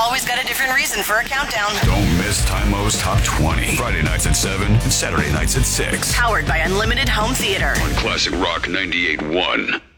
always got a different reason for a countdown. Don't miss Time-O's Top 20. Friday nights at 7 and Saturday nights at 6. Powered by Unlimited Home Theater. On Classic Rock 98.1.